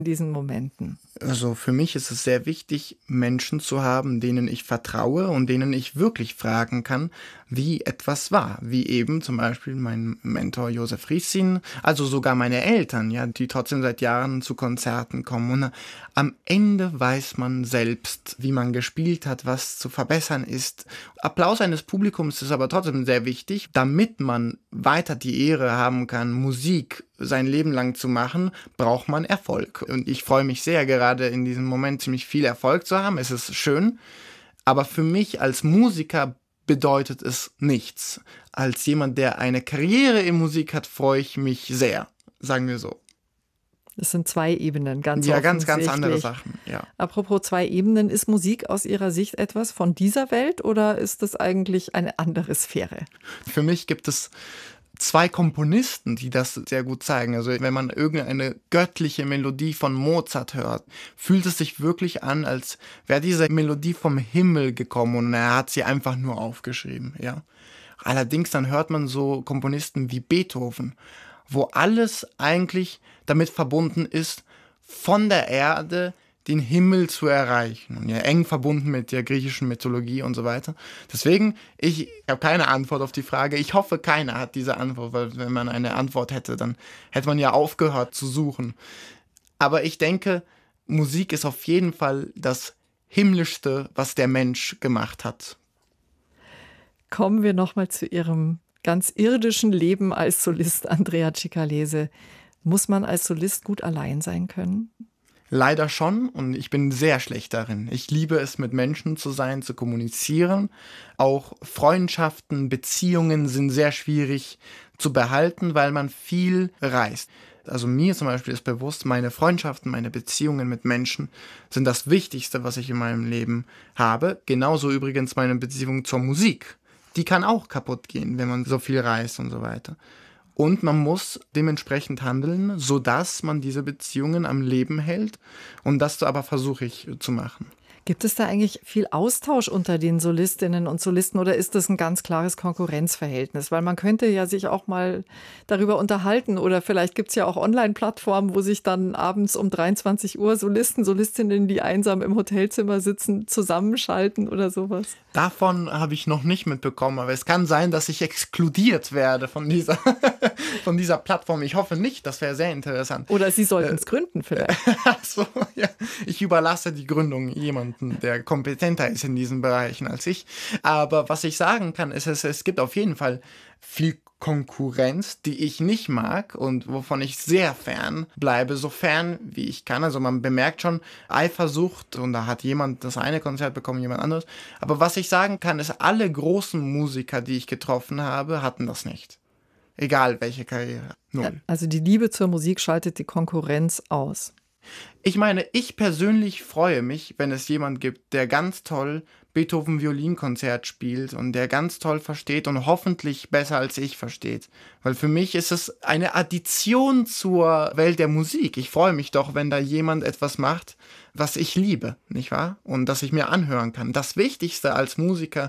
in diesen Momenten? Also für mich ist es sehr wichtig, Menschen zu haben, denen ich vertraue und denen ich wirklich fragen kann, wie etwas war. Wie eben zum Beispiel mein Mentor Josef Riesin, also sogar meine Eltern, ja, die trotzdem seit Jahren zu Konzerten kommen. Und am Ende weiß man selbst, wie man gespielt hat, was zu verbessern ist. Applaus eines Publikums ist aber trotzdem sehr wichtig, damit man weiter die Ehre haben kann, Musik sein Leben lang zu machen, braucht man Erfolg. Und ich freue mich sehr, gerade in diesem Moment ziemlich viel Erfolg zu haben. Es ist schön, aber für mich als Musiker bedeutet es nichts. Als jemand, der eine Karriere in Musik hat, freue ich mich sehr, sagen wir so. Das sind zwei Ebenen, ganz Ja, offensichtlich. ganz andere Sachen, ja. Apropos zwei Ebenen, ist Musik aus Ihrer Sicht etwas von dieser Welt oder ist das eigentlich eine andere Sphäre? Für mich gibt es zwei Komponisten, die das sehr gut zeigen. Also wenn man irgendeine göttliche Melodie von Mozart hört, fühlt es sich wirklich an, als wäre diese Melodie vom Himmel gekommen und er hat sie einfach nur aufgeschrieben, ja. Allerdings dann hört man so Komponisten wie Beethoven, wo alles eigentlich damit verbunden ist, von der Erde den Himmel zu erreichen. Und ja, eng verbunden mit der griechischen Mythologie und so weiter. Deswegen, ich habe keine Antwort auf die Frage. Ich hoffe, keiner hat diese Antwort, weil wenn man eine Antwort hätte, dann hätte man ja aufgehört zu suchen. Aber ich denke, Musik ist auf jeden Fall das Himmlischste, was der Mensch gemacht hat. Kommen wir nochmal zu Ihrem ganz irdischen Leben als Solist, Andrea Cicalese. Muss man als Solist gut allein sein können? Leider schon und ich bin sehr schlecht darin. Ich liebe es, mit Menschen zu sein, zu kommunizieren. Auch Freundschaften, Beziehungen sind sehr schwierig zu behalten, weil man viel reist. Also mir zum Beispiel ist bewusst, meine Freundschaften, meine Beziehungen mit Menschen sind das Wichtigste, was ich in meinem Leben habe. Genauso übrigens meine Beziehung zur Musik. Die kann auch kaputt gehen, wenn man so viel reist und so weiter. Und man muss dementsprechend handeln, sodass man diese Beziehungen am Leben hält. Und das aber versuche ich zu machen. Gibt es da eigentlich viel Austausch unter den Solistinnen und Solisten oder ist das ein ganz klares Konkurrenzverhältnis? Weil man könnte ja sich auch mal darüber unterhalten oder vielleicht gibt es ja auch Online-Plattformen, wo sich dann abends um 23 Uhr Solisten, Solistinnen, die einsam im Hotelzimmer sitzen, zusammenschalten oder sowas. Davon habe ich noch nicht mitbekommen, aber es kann sein, dass ich exkludiert werde von dieser, von dieser Plattform. Ich hoffe nicht, das wäre sehr interessant. Oder Sie sollten es gründen vielleicht. So, ja. Ich überlasse die Gründung jemandem, der kompetenter ist in diesen Bereichen als ich. Aber was ich sagen kann, ist, es gibt auf jeden Fall viel Konkurrenz, die ich nicht mag und wovon ich sehr fern bleibe, so fern wie ich kann. Also man bemerkt schon Eifersucht und da hat jemand das eine Konzert bekommen, jemand anderes. Aber was ich sagen kann, ist, alle großen Musiker, die ich getroffen habe, hatten das nicht. Egal welche Karriere. Null. Also die Liebe zur Musik schaltet die Konkurrenz aus. Ich meine, ich persönlich freue mich, wenn es jemand gibt, der ganz toll Beethoven-Violinkonzert spielt und der ganz toll versteht und hoffentlich besser als ich versteht. Weil für mich ist es eine Addition zur Welt der Musik. Ich freue mich doch, wenn da jemand etwas macht, was ich liebe, nicht wahr? Und das ich mir anhören kann. Das Wichtigste als Musiker,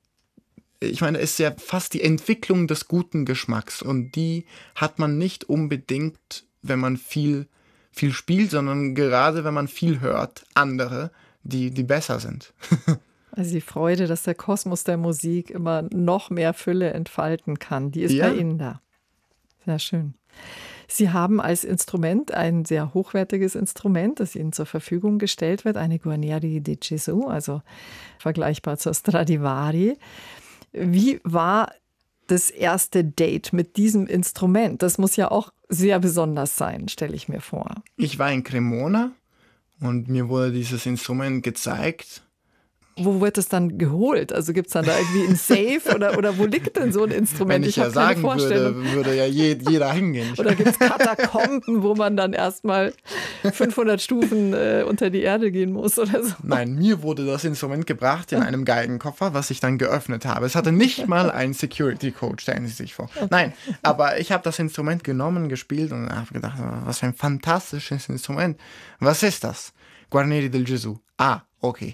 ich meine, ist ja fast die Entwicklung des guten Geschmacks. Und die hat man nicht unbedingt, wenn man viel spielt, sondern gerade, wenn man viel hört, andere, die besser sind. Also die Freude, dass der Kosmos der Musik immer noch mehr Fülle entfalten kann, die ist Ja. bei Ihnen da. Sehr schön. Sie haben als Instrument ein sehr hochwertiges Instrument, das Ihnen zur Verfügung gestellt wird, eine Guarneri di Gesù, also vergleichbar zur Stradivari. Wie war das erste Date mit diesem Instrument? Das muss ja auch sehr besonders sein, stelle ich mir vor. Ich war in Cremona und mir wurde dieses Instrument gezeigt. Wo wird es dann geholt? Also gibt es dann da irgendwie ein Safe oder wo liegt denn so ein Instrument? Wenn ich ja sagen würde ja jeder hingehen. Oder gibt es Katakomben, wo man dann erstmal 500 Stufen unter die Erde gehen muss oder so? Nein, mir wurde das Instrument gebracht in einem Geigenkoffer, was ich dann geöffnet habe. Es hatte nicht mal einen Security-Code, stellen Sie sich vor. Nein, aber ich habe das Instrument genommen, gespielt und habe gedacht, was für ein fantastisches Instrument. Was ist das? Guarneri del Gesù. Ah, okay.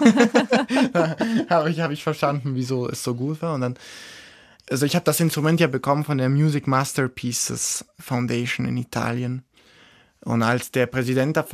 Hab ich verstanden, wieso es so gut war. Und dann, also ich habe das Instrument ja bekommen von der Music Masterpieces Foundation in Italien. Und als der Präsident